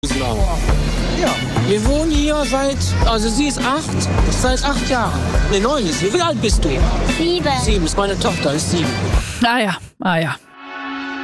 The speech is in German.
Ja. Wir wohnen hier also sie ist seit 8 Jahren. Ne, 9 ist sie. Wie alt bist du? 7. 7 ist meine Tochter, ist 7. Ah ja.